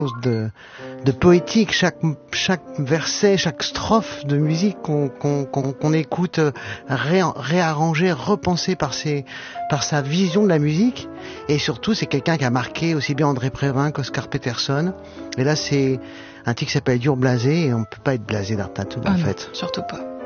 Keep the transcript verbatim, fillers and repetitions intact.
de, de poétique, chaque, chaque verset, chaque strophe de musique qu'on, qu'on, qu'on, qu'on écoute ré, réarrangée, repensée par, ses, par sa vision de la musique. Et surtout, c'est quelqu'un qui a marqué aussi bien André Prévin qu'Oscar Peterson. Et là, c'est un titre qui s'appelle Dur blasé, et on ne peut pas être blasé d'Art Tattoo, ah en non, fait. Surtout pas.